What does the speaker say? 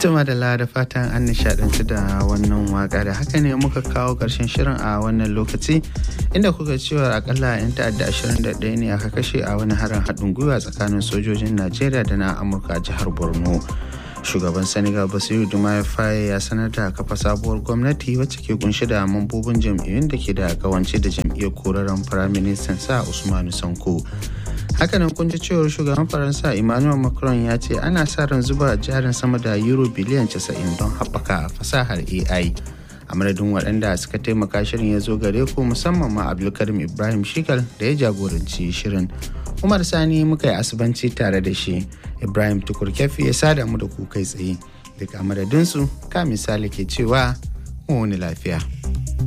Tuma da fatan an nishadantu da wannan waka da haka ne muka kawo ƙarshen shirin a wannan lokaci inda kuka cewa akalla 'yan ta'adda 21 ne aka kashe a wani harin haɗin gwiwa tsakanin sojojin Najeriya da na Amurka a jihar Borno. Shugaban Senegal Bassirou Diomaye Faye ya sanar da kafa sabuwar gwamnati wacce ke kunshi da mambobin jam'iyyun da ke da kawance da jam'iyyar koraren Firaministan sa Usmanu Sanko. Hakanan kun ji cewar shugaban Faransa Emmanuel Macron ya ce ana sa ran zuba jarin sama da euro biliyan 90 don haɓaka fasahar AI. A madadin waɗanda suka taimaka shirin ya zo gare ku musamman ma Abdulkarim Ibrahim Shikal da ya jagoranci shirin. Umar Sani muka yi asibanci tare da shi. Ibrahim Tukur Kefi ya sada mu da ku kai tsaye. Duk a madadinsu ka misali ke cewa mu wani lafiya.